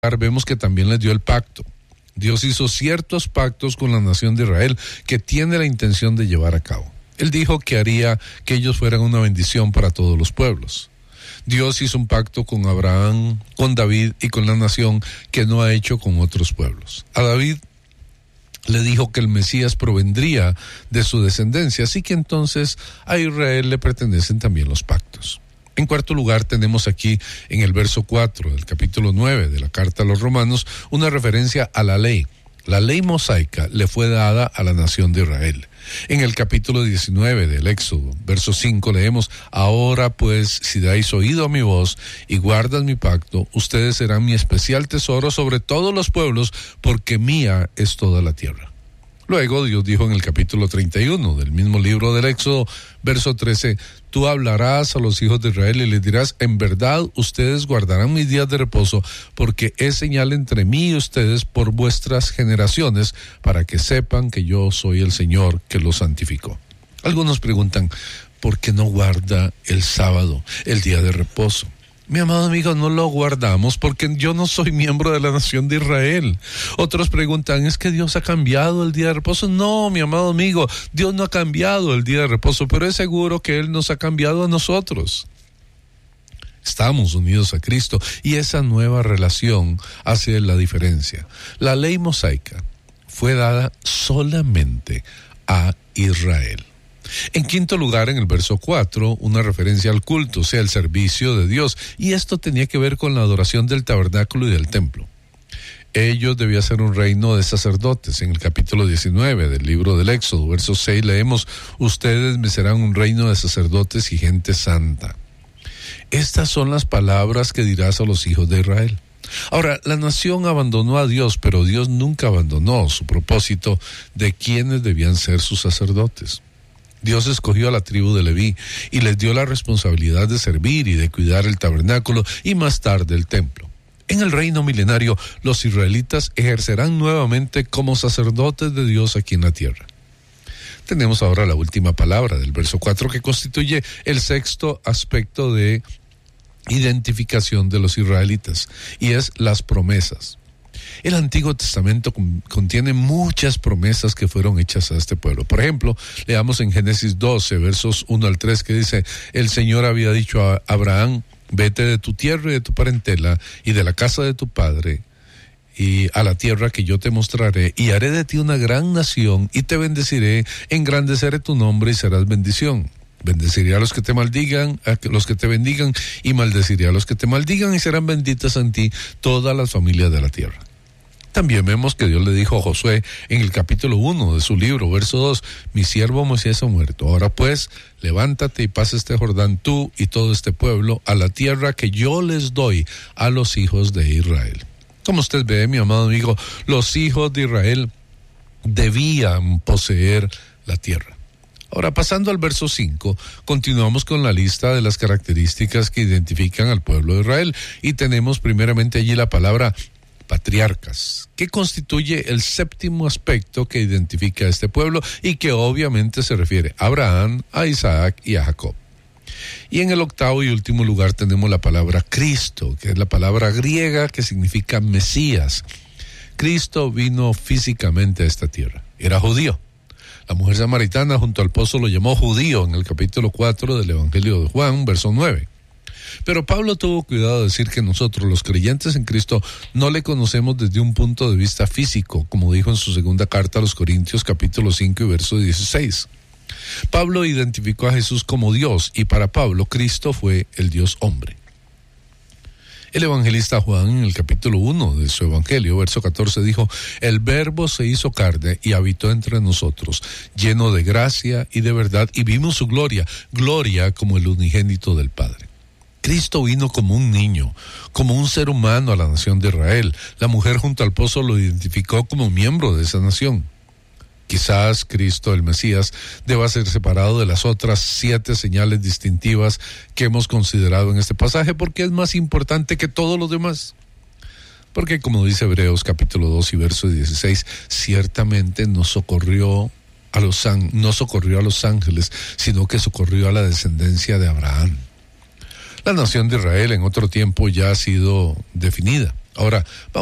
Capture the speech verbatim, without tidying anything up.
vemos que también les dio el pacto. Dios hizo ciertos pactos con la nación de Israel que tiene la intención de llevar a cabo. Él dijo que haría que ellos fueran una bendición para todos los pueblos. Dios hizo un pacto con Abraham, con David y con la nación que no ha hecho con otros pueblos. A David le dijo que el Mesías provendría de su descendencia, así que entonces a Israel le pertenecen también los pactos. En cuarto lugar, tenemos aquí en el verso cuatro del capítulo nueve de la carta a los Romanos una referencia a la ley. La ley mosaica le fue dada a la nación de Israel. En el capítulo diecinueve del Éxodo, verso cinco, leemos: ahora pues, si dais oído a mi voz y guardas mi pacto, ustedes serán mi especial tesoro sobre todos los pueblos, porque mía es toda la tierra. Luego Dios dijo en el capítulo treinta y uno del mismo libro del Éxodo, verso trece, tú hablarás a los hijos de Israel y les dirás, en verdad ustedes guardarán mis días de reposo, porque es señal entre mí y ustedes por vuestras generaciones, para que sepan que yo soy el Señor que los santificó. Algunos preguntan, ¿por qué no guarda el sábado, el día de reposo? Mi amado amigo, no lo guardamos porque yo no soy miembro de la nación de Israel. Otros preguntan, ¿es que Dios ha cambiado el día de reposo? No, mi amado amigo, Dios no ha cambiado el día de reposo, pero es seguro que Él nos ha cambiado a nosotros. Estamos unidos a Cristo y esa nueva relación hace la diferencia. La ley mosaica fue dada solamente a Israel. En quinto lugar, en el verso cuatro, una referencia al culto, o sea, el servicio de Dios. Y esto tenía que ver con la adoración del tabernáculo y del templo. Ellos debían ser un reino de sacerdotes. En el capítulo diecinueve del libro del Éxodo, verso seis, leemos, ustedes me serán un reino de sacerdotes y gente santa. Estas son las palabras que dirás a los hijos de Israel. Ahora, la nación abandonó a Dios, pero Dios nunca abandonó su propósito de quienes debían ser sus sacerdotes. Dios escogió a la tribu de Leví y les dio la responsabilidad de servir y de cuidar el tabernáculo y más tarde el templo. En el reino milenario, los israelitas ejercerán nuevamente como sacerdotes de Dios aquí en la tierra. Tenemos ahora la última palabra del verso cuatro que constituye el sexto aspecto de identificación de los israelitas y es las promesas. El Antiguo Testamento contiene muchas promesas que fueron hechas a este pueblo. Por ejemplo, leamos en Génesis doce, versos uno al tres, que dice, el Señor había dicho a Abraham, vete de tu tierra y de tu parentela y de la casa de tu padre y a la tierra que yo te mostraré y haré de ti una gran nación y te bendeciré, engrandeceré tu nombre y serás bendición. Bendeciré a los que te maldigan, a los que te bendigan y maldeciré a los que te maldigan y serán benditas en ti todas las familias de la tierra. También vemos que Dios le dijo a Josué en el capítulo uno de su libro, verso dos, mi siervo Moisés ha muerto. Ahora pues, levántate y pasa este Jordán tú y todo este pueblo a la tierra que yo les doy a los hijos de Israel. Como usted ve, mi amado amigo, los hijos de Israel debían poseer la tierra. Ahora, pasando al verso cinco, continuamos con la lista de las características que identifican al pueblo de Israel y tenemos primeramente allí la palabra patriarcas, que constituye el séptimo aspecto que identifica a este pueblo y que obviamente se refiere a Abraham, a Isaac y a Jacob. Y en el octavo y último lugar tenemos la palabra Cristo, que es la palabra griega que significa Mesías. Cristo vino físicamente a esta tierra, era judío. La mujer samaritana junto al pozo lo llamó judío en el capítulo cuatro del Evangelio de Juan, verso nueve. Pero Pablo tuvo cuidado de decir que nosotros, los creyentes en Cristo, no le conocemos desde un punto de vista físico, como dijo en su segunda carta a los Corintios, capítulo cinco y verso dieciséis. Pablo identificó a Jesús como Dios, y para Pablo, Cristo fue el Dios hombre. El evangelista Juan, en el capítulo uno de su evangelio, verso catorce, dijo, el verbo se hizo carne y habitó entre nosotros, lleno de gracia y de verdad, y vimos su gloria, gloria como el unigénito del Padre. Cristo vino como un niño, como un ser humano a la nación de Israel. La mujer junto al pozo lo identificó como miembro de esa nación. Quizás Cristo, el Mesías, deba ser separado de las otras siete señales distintivas que hemos considerado en este pasaje, porque es más importante que todos los demás. Porque como dice Hebreos capítulo dos y verso dieciséis, ciertamente no socorrió a los, no socorrió a los ángeles, sino que socorrió a la descendencia de Abraham. La nación de Israel en otro tiempo ya ha sido definida. Ahora,